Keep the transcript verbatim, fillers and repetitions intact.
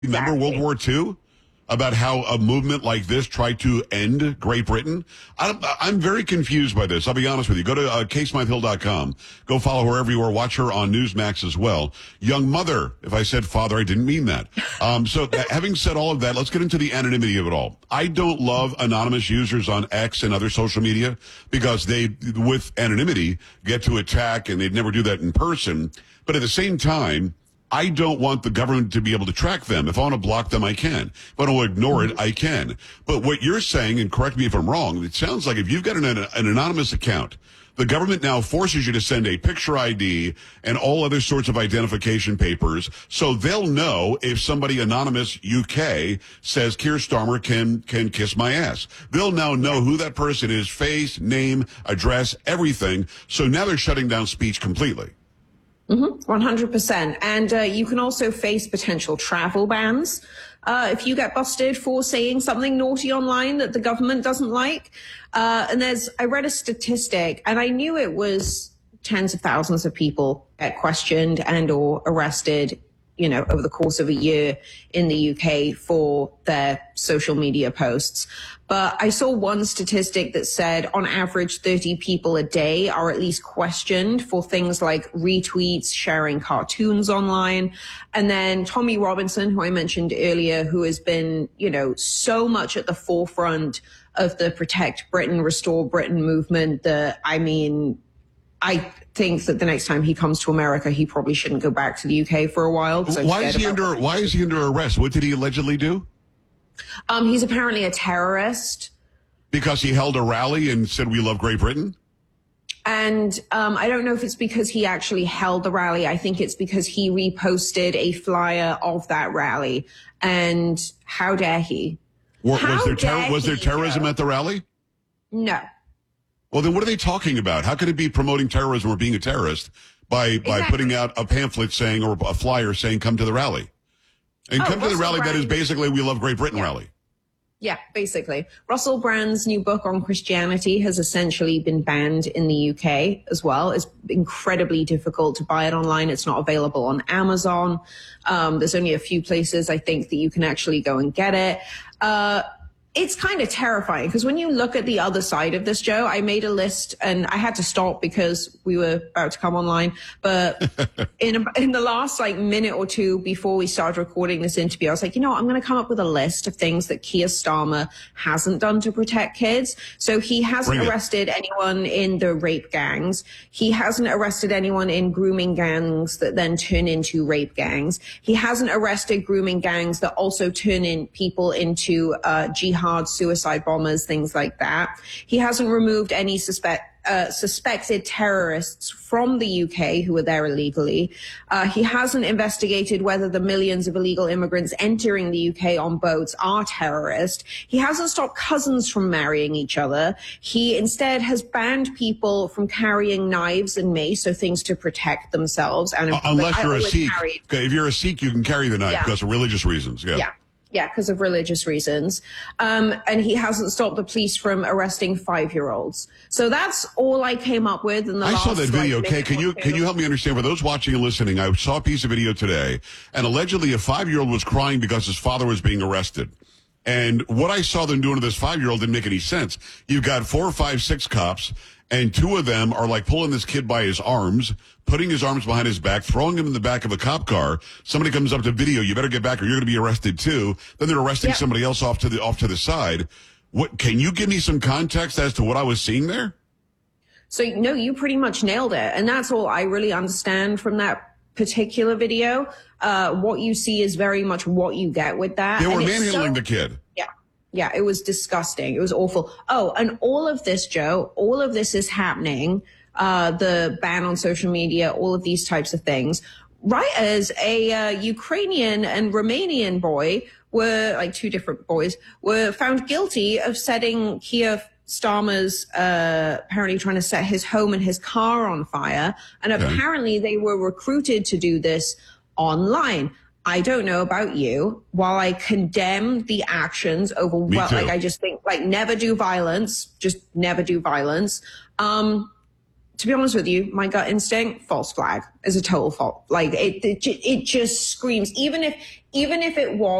Remember Exactly. World War Two? About how a movement like this tried to end Great Britain? I'm, I'm very confused by this. I'll be honest with you. Go to uh, kay smythe hill dot com. Go follow her everywhere. Watch her on Newsmax as well. Young mother. If I said father, I didn't mean that. Um, so th- having said all of that, let's get into the anonymity of it all. I don't love anonymous users on X and other social media because they, with anonymity, get to attack, and they'd never do that in person. But at the same time, I don't want the government to be able to track them. If I want to block them, I can. If I want to ignore it, I can. But what you're saying, and correct me if I'm wrong, it sounds like if you've got an, an anonymous account, the government now forces you to send a picture I D and all other sorts of identification papers, so they'll know if somebody anonymous U K says Keir Starmer can can kiss my ass. They'll now know who that person is, face, name, address, everything. So now they're shutting down speech completely. Mm-hmm, one hundred percent. And uh, you can also face potential travel bans uh, if you get busted for saying something naughty online that the government doesn't like. Uh, and there's, I read a statistic, and I knew it was tens of thousands of people get questioned and or arrested, you know, over the course of a year in the U K for their social media posts. But I saw one statistic that said on average thirty people a day are at least questioned for things like retweets, sharing cartoons online. And then Tommy Robinson, who I mentioned earlier, who has been, you know, so much at the forefront of the Protect Britain, Restore Britain movement that, I mean, I think that the next time he comes to America, he probably shouldn't go back to the U K for a while. Why is he under, why is he under arrest? What did he allegedly do? Um, he's apparently a terrorist. Because he held a rally and said, we love Great Britain? And um, I don't know if it's because he actually held the rally. I think it's because he reposted a flyer of that rally. And how dare he? Or, how was there, dare ter- was there he, terrorism though? at the rally? No. Well, then what are they talking about? How could it be promoting terrorism or being a terrorist by, by Exactly. putting out a pamphlet saying, or a flyer saying, come to the rally? And Oh, come to the Russell rally that is Brand- basically we love Great Britain Yeah. rally. Yeah, basically. Russell Brand's new book on Christianity has essentially been banned in the U K as well. It's incredibly difficult to buy it online. It's not available on Amazon. Um, there's only a few places, I think, that you can actually go and get it. Uh, It's kind of terrifying because when you look at the other side of this, Joe, I made a list and I had to stop because we were about to come online. But in in the last like minute or two before we started recording this interview, I was like, you know, I'm going to come up with a list of things that Keir Starmer hasn't done to protect kids. So he hasn't Bring it. arrested anyone in the rape gangs. He hasn't arrested anyone in grooming gangs that then turn into rape gangs. He hasn't arrested grooming gangs that also turn in people into uh, jihad hard suicide bombers, things like that. He hasn't removed any suspect, uh, suspected terrorists from the U K who were there illegally. Uh, he hasn't investigated whether the millions of illegal immigrants entering the U K on boats are terrorists. He hasn't stopped cousins from marrying each other. He instead has banned people from carrying knives and mace, so things to protect themselves. And Uh, unless I you're a always Sikh. carried- Okay, if you're a Sikh, you can carry the knife Yeah. because of religious reasons. Yeah. Yeah. Yeah, because of religious reasons. Um, and he hasn't stopped the police from arresting five-year-olds. So that's all I came up with in the I last, saw that video. like, Okay, minute can or you two. can you help me understand? For those watching and listening, I saw a piece of video today, and allegedly a five-year-old was crying because his father was being arrested. And what I saw them doing to this five-year-old didn't make any sense. You've got four, five, six cops, and two of them are like pulling this kid by his arms, putting his arms behind his back, throwing him in the back of a cop car. Somebody comes up to video, you better get back or you're going to be arrested too. Then they're arresting Yep. somebody else off to the off to the side. What can you give me some context as to what I was seeing there? So, no, you pretty much nailed it. And that's all I really understand from that particular video. Uh, what you see is very much what you get with that. They were And it's manhandling so- the kid. Yeah. Yeah, it was disgusting. It was awful. Oh, and all of this, Joe, all of this is happening. Uh, the ban on social media, all of these types of things. Right as a uh, Ukrainian and Romanian boy were, like two different boys, were found guilty of setting Keir Starmer's, uh, apparently trying to set his home and his car on fire. And Okay. apparently they were recruited to do this online. I don't know about you. While I condemn the actions over, Me well, too. like I just think, like, never do violence, just never do violence. Um, to be honest with you, my gut instinct, false flag is a total fault. Like it, it, it just screams. Even if, even if it was.